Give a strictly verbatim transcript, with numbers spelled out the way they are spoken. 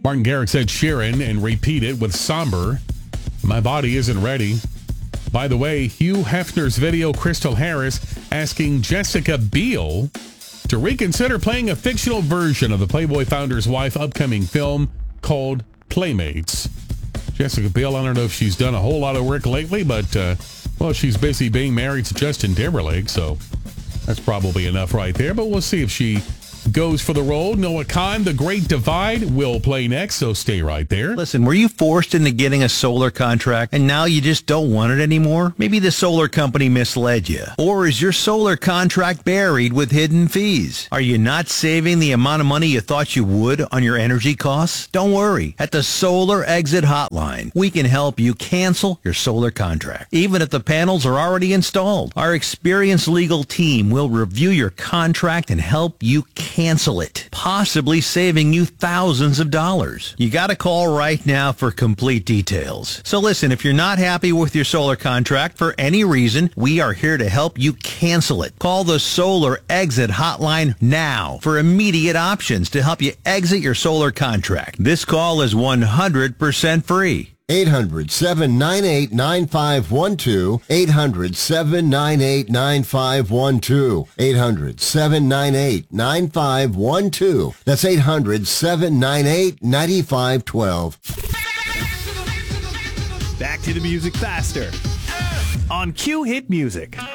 Martin Garrix said Sheeran and repeat it with somber. My body isn't ready. By the way, Hugh Hefner's video, Crystal Harris asking Jessica Biel to reconsider playing a fictional version of the Playboy founder's wife upcoming film called Playmates. Jessica Biel, I don't know if she's done a whole lot of work lately, but, uh, well, she's busy being married to Justin Timberlake, so that's probably enough right there. But we'll see if she goes for the role. Noah Khan, The Great Divide, will play next, so stay right there. Listen, were you forced into getting a solar contract and now you just don't want it anymore? Maybe the solar company misled you. Or is your solar contract buried with hidden fees? Are you not saving the amount of money you thought you would on your energy costs? Don't worry. At the Solar Exit Hotline, we can help you cancel your solar contract, even if the panels are already installed. Our experienced legal team will review your contract and help you cancel Cancel it, possibly saving you thousands of dollars. You got to call right now for complete details. So listen, if you're not happy with your solar contract for any reason, we are here to help you cancel it. Call the Solar Exit Hotline now for immediate options to help you exit your solar contract. This call is one hundred percent free. eight hundred, seven nine eight, nine five one two. eight hundred, seven nine eight, nine five one two. eight hundred, seven nine eight, nine five one two. That's eight hundred, seven nine eight, nine five one two. Back to the music faster on Q Hit Music.